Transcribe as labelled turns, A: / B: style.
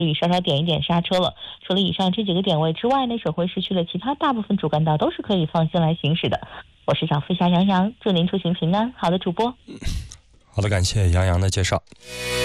A: 以稍稍点一点刹车了。除了以上这几个点位之外呢，省会市区的其他大部分主干道都是可以放心来行驶的。我是小飞侠杨洋，祝您出行平安。好的，主播。
B: 好的，感谢杨洋的介绍。